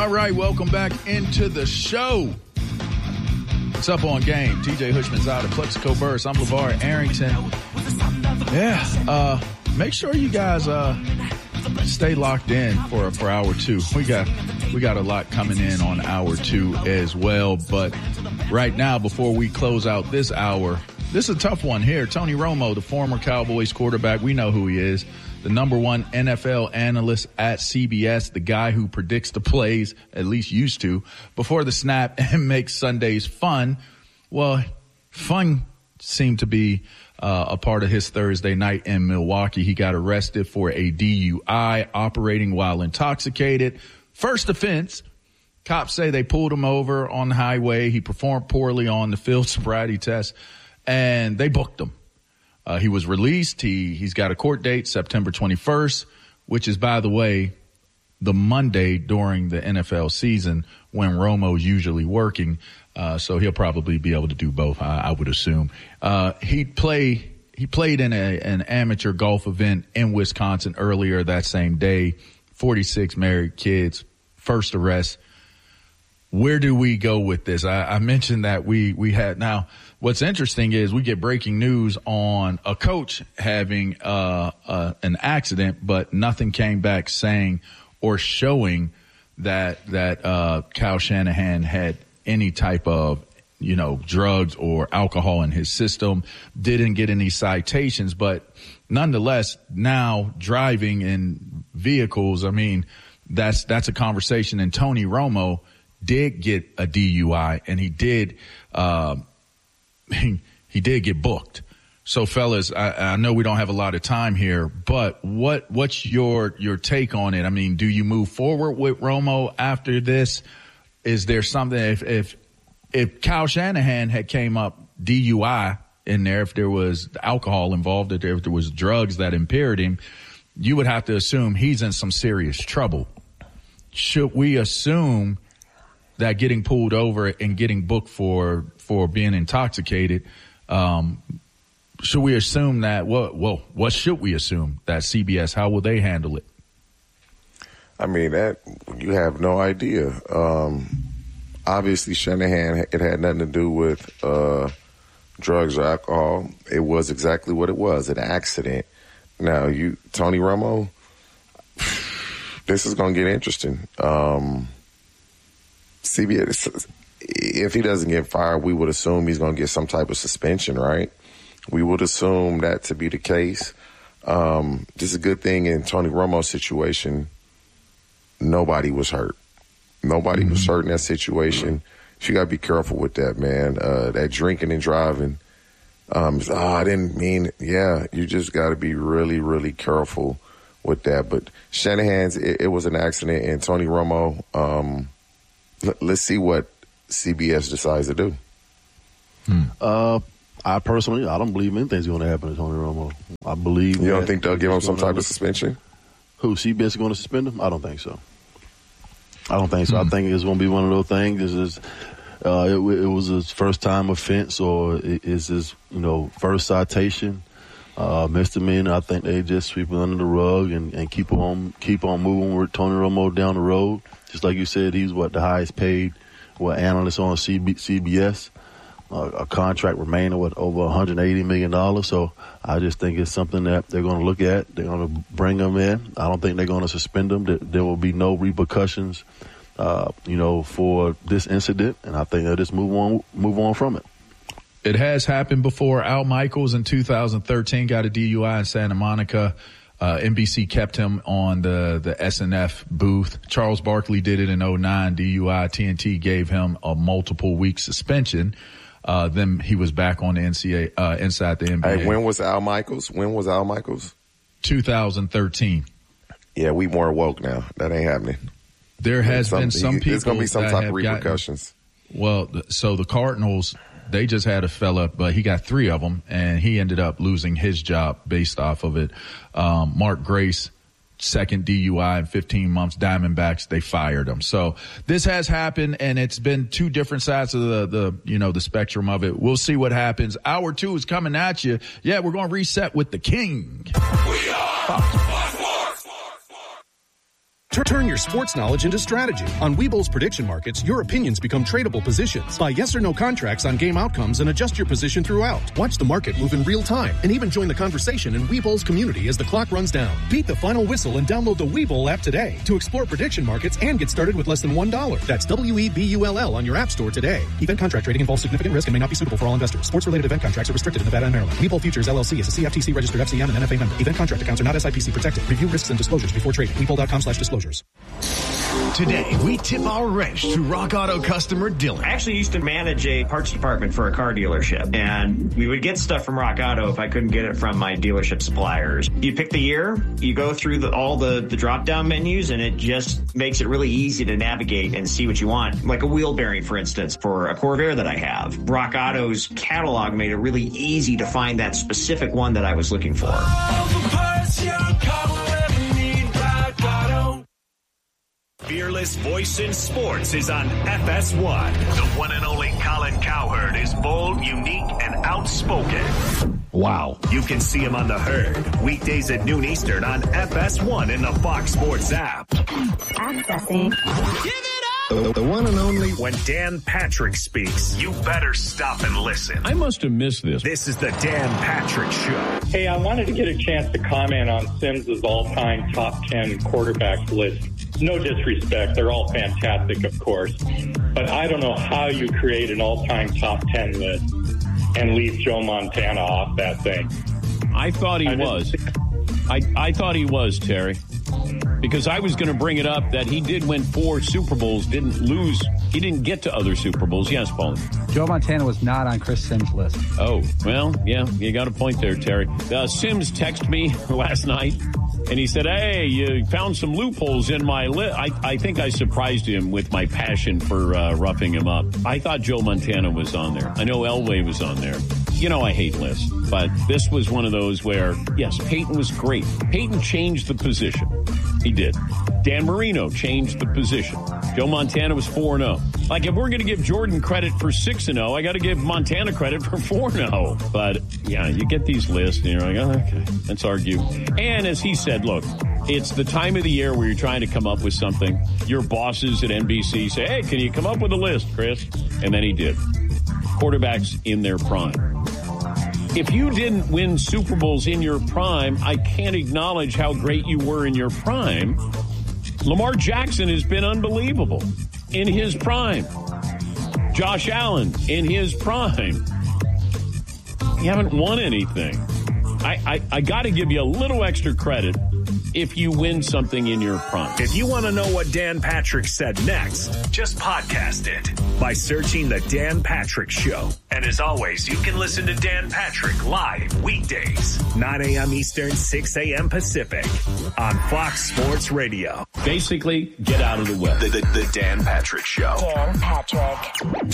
All right, welcome back into the show. What's up on game? TJ Hushman's out at Plexico Burst. I'm LeVar Arrington. Yeah, make sure you guys stay locked in for hour two. We got a lot coming in on hour two as well. But right now, before we close out this hour, this is a tough one here. Tony Romo, the former Cowboys quarterback, we know who he is. The number one NFL analyst at CBS, the guy who predicts the plays, at least used to, before the snap and makes Sundays fun. Well, fun seemed to be a part of his Thursday night in Milwaukee. He got arrested for a DUI, operating while intoxicated. First offense. Cops say they pulled him over on the highway. He performed poorly on the field sobriety test, and they booked him. He was released. He's got a court date, September 21st, which is, by the way, the Monday during the NFL season when Romo's usually working. So he'll probably be able to do both, I would assume. He played in an amateur golf event in Wisconsin earlier that same day. 46 married kids, first arrest. Where do we go with this? I mentioned that we had. Now, what's interesting is we get breaking news on a coach having an accident, but nothing came back saying or showing that Kyle Shanahan had any type of, drugs or alcohol in his system. Didn't get any citations, but nonetheless, now driving in vehicles, I mean, that's a conversation. And Tony Romo did get a DUI, and he did get booked. So, fellas, I know we don't have a lot of time here, but what's your take on it? I mean, do you move forward with Romo after this? Is there something if Kyle Shanahan had came up DUI in there, if there was alcohol involved, if there was drugs that impaired him, you would have to assume he's in some serious trouble. Should we assume that getting pulled over and getting booked for being intoxicated, should we assume that, what should we assume that CBS, how will they handle it? I mean, that you have no idea. Obviously, Shanahan, it had nothing to do with drugs or alcohol. It was exactly what it was, an accident. Now, Tony Romo, this is going to get interesting. CBS, if he doesn't get fired, we would assume he's going to get some type of suspension, right? We would assume that to be the case. This is a good thing in Tony Romo's situation. Nobody was hurt. Nobody was hurt in that situation. You got to be careful with that, man. That drinking and driving. I didn't mean, you just got to be really, really careful with that. But Shanahan's, it was an accident, and Tony Romo, let's see what CBS decides to do. I don't believe anything's going to happen to Tony Romo. I believe. You don't think they'll give him some type of suspension? Who, CBS is going to suspend him? I don't think so. I think it's going to be one of those things. It was his first time offense, or is his first citation, misdemeanor. I think they just sweep it under the rug and keep on moving with Tony Romo down the road. Just like you said, he's the highest paid analyst on CBS. A contract remaining over $180 million. So I just think it's something that they're going to look at. They're going to bring him in. I don't think they're going to suspend him. There will be no repercussions, for this incident. And I think they'll just move on from it. It has happened before. Al Michaels in 2013 got a DUI in Santa Monica. NBC kept him on the SNF booth. Charles Barkley did it in 2009, DUI. TNT gave him a multiple week suspension. Then he was back on the inside the NBA. Hey, when was Al Michaels? 2013. Yeah, we more woke now. That ain't happening. There has been some people. There's going to be some type of repercussions. So the Cardinals, they just had a fella, but he got 3 of them, and he ended up losing his job based off of it. Mark Grace, second DUI in 15 months. Diamondbacks, they fired him. So this has happened, and it's been 2 different sides of the spectrum of it. We'll see what happens. Hour 2 is coming at you. Yeah, we're going to reset with the King. We are Fox Sports. Turn your sports knowledge into strategy. On Webull's prediction markets, your opinions become tradable positions. Buy yes or no contracts on game outcomes and adjust your position throughout. Watch the market move in real time and even join the conversation in Webull's community as the clock runs down. Beat the final whistle and download the Webull app today to explore prediction markets and get started with less than $1. That's WEBULL on your app store today. Event contract trading involves significant risk and may not be suitable for all investors. Sports-related event contracts are restricted in Nevada and Maryland. Webull Futures LLC is a CFTC registered FCM and NFA member. Event contract accounts are not SIPC protected. Review risks and disclosures before trading. Webull.com/disclosures. Today, we tip our wrench to Rock Auto customer Dylan. I actually used to manage a parts department for a car dealership, and we would get stuff from Rock Auto if I couldn't get it from my dealership suppliers. You pick the year, you go through all the drop-down menus, and it just makes it really easy to navigate and see what you want. Like a wheel bearing, for instance, for a Corvair that I have. Rock Auto's catalog made it really easy to find that specific one that I was looking for. Fearless voice in sports is on FS1. The one and only Colin Cowherd is bold, unique, and outspoken. Wow. You can see him on The Herd, weekdays at noon Eastern on FS1 in the Fox Sports app. Accessing. Give it up! The one and only. When Dan Patrick speaks, you better stop and listen. I must have missed this. This is the Dan Patrick Show. Hey, I wanted to get a chance to comment on Simms' all-time top 10 quarterbacks list. No disrespect, they're all fantastic, of course. But I don't know how you create an all-time top 10 list and leave Joe Montana off that thing. I thought he was. I thought he was, Terry. Because I was going to bring it up that he did win 4 Super Bowls, didn't lose. He didn't get to other Super Bowls. Yes, Paul. Joe Montana was not on Chris Simms' list. Oh, well, yeah, you got a point there, Terry. Simms texted me last night, and he said, hey, you found some loopholes in my list. I think I surprised him with my passion for roughing him up. I thought Joe Montana was on there. I know Elway was on there. You know I hate lists, but this was one of those where, yes, Peyton was great. Peyton changed the position. He did. Dan Marino changed the position. Joe Montana was 4-0. Like, if we're going to give Jordan credit for 6-0, I got to give Montana credit for 4-0. But, yeah, you get these lists, and you're like, oh, okay, let's argue. And as he said, look, it's the time of the year where you're trying to come up with something. Your bosses at NBC say, hey, can you come up with a list, Chris? And then he did. Quarterbacks in their prime. If you didn't win Super Bowls in your prime, I can't acknowledge how great you were in your prime. Lamar Jackson has been unbelievable in his prime. Josh Allen in his prime. You haven't won anything. I got to give you a little extra credit if you win something in your prime. If you want to know what Dan Patrick said next, just podcast it by searching The Dan Patrick Show. And as always, you can listen to Dan Patrick live weekdays, 9 a.m. Eastern, 6 a.m. Pacific on Fox Sports Radio. Basically, get out of the way. The Dan Patrick Show. Dan Patrick.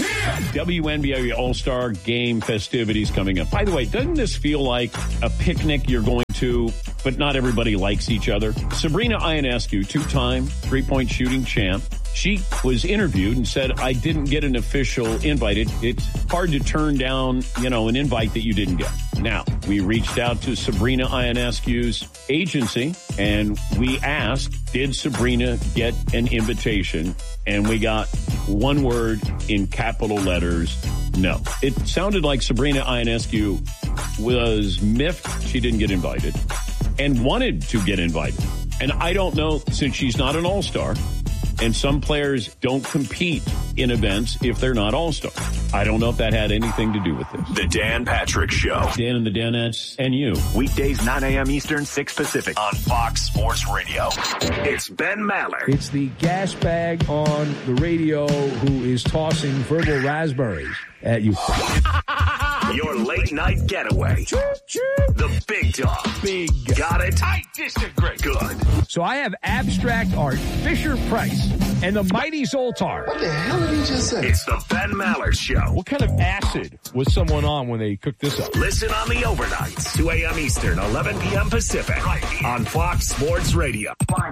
WNBA All-Star Game festivities coming up. By the way, doesn't this feel like a picnic you're going to, but not everybody likes each other? Sabrina Ionescu, 2-time three-point shooting champ. She was interviewed and said, I didn't get an official invite. It's hard to turn down, an invite that you didn't get. Now, we reached out to Sabrina Ionescu's agency and we asked, did Sabrina get an invitation? And we got one word in capital letters, no. It sounded like Sabrina Ionescu was miffed she didn't get invited and wanted to get invited. And I don't know, since she's not an all-star, and some players don't compete in events if they're not all-stars. I don't know if that had anything to do with this. The Dan Patrick Show. Dan and the Danettes and you. Weekdays, 9 a.m. Eastern, 6 Pacific on Fox Sports Radio. It's Ben Maller. It's the gas bag on the radio who is tossing verbal raspberries at you. Your late night getaway. The big dog. Big. Got it? I disagree. Good. So I have abstract art, Fisher Price, and the mighty Zoltar. What the hell did he just say? It's the Ben Maller Show. What kind of acid was someone on when they cooked this up? Listen on the overnights, 2 a.m. Eastern, 11 p.m. Pacific, right here on Fox Sports Radio.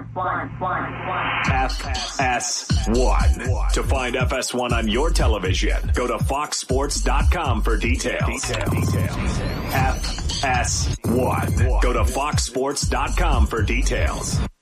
FS1. To find FS1 on your television, go to foxsports.com for details. FS1. Go to foxsports.com for details.